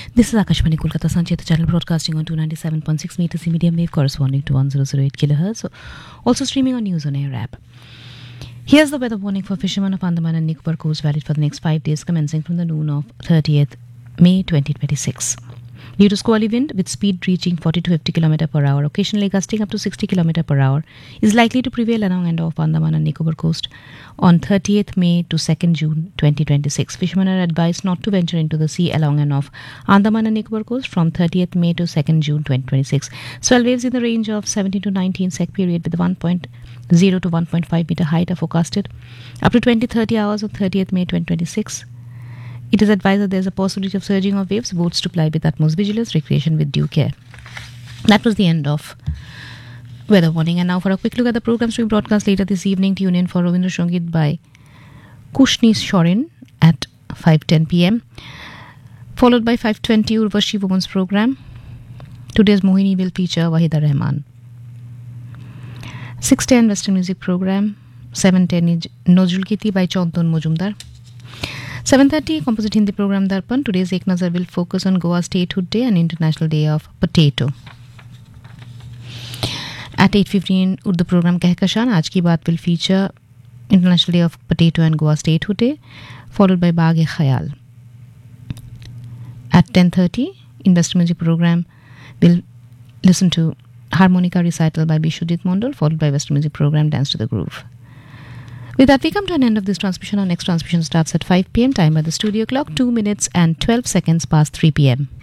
This is Akashvani Kolkata Sancheta channel broadcasting on 297.6 meters in medium wave corresponding to 1008 kilohertz. Also streaming on News on Air app. Here's the weather warning for fishermen of Andaman and Nicobar coast valid for the next 5 days commencing from the noon of 30th May 2026. Due to squally wind with speed reaching 40 to 50 km per hour, occasionally gusting up to 60 km per hour, is likely to prevail along and off Andaman and Nicobar coast on 30th May to 2nd June 2026. Fishermen are advised not to venture into the sea along and off Andaman and Nicobar coast from 30th May to 2nd June 2026. Swell waves in the range of 17 to 19 sec period with 1.0 to 1.5 meter height are forecasted up to 20-30 hours on 30th May 2026. It is advised that there is a possibility of surging of waves, boats to ply with utmost vigilance, recreation with due care. That was the end of weather warning. And now for a quick look at the programs to be broadcast later this evening. Tune in for Ravindra Shongit by Kushni Shorin at 5:10 p.m. Followed by 5:20 Urvashi Women's Program. Today's Mohini will feature Wahida Rahman. 6:10 Western Music Program. 7:10 Nozul Kiti by Chantan Mojumdar. 7:30 Composite Hindi Program Darpan. Today's Ek Nazar will focus on Goa Statehood Day and International Day of Potato. At 8:15 Urdu Program Kehkashan. Aaj Ki Baat will feature International Day of Potato and Goa Statehood Day, followed by Baag-e-Khayal. At 10:30 Industry Music Program will listen to Harmonica Recital by Bishudit Mondal, followed by Western Music Program Dance to the Groove. With that, we come to an end of this transmission. Our next transmission starts at 5 p.m. time by the studio clock, 2 minutes and 12 seconds past 3 p.m.